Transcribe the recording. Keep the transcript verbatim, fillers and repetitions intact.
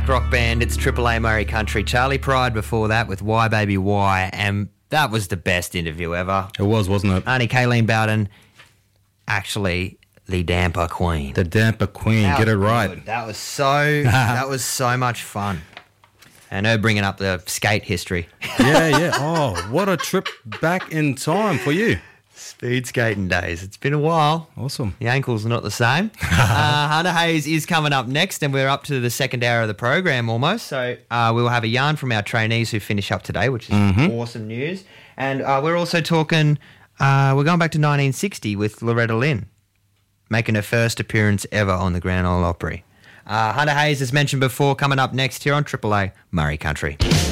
black rock band. It's Triple A Murray Country. Charlie Pride before that with Why Baby Why, and that was the best interview ever. It was, wasn't it? Auntie Kayleen Bowden, actually the Damper Queen. The Damper Queen, That get it was right. good. That was so. That was so much fun. And her bringing up the skate history. Yeah, yeah. Oh, what a trip back in time for you. Speed skating days. It's been a while. Awesome. The ankle's not the same. uh, Hunter Hayes is coming up next, and we're up to the second hour of the program almost. So uh, we will have a yarn from our trainees who finish up today, which is Mm-hmm. awesome news. And uh, we're also talking, uh, we're going back to nineteen sixty with Loretta Lynn, making her first appearance ever on the Grand Ole Opry. Uh, Hunter Hayes, as mentioned before, coming up next here on Triple A Murray Country.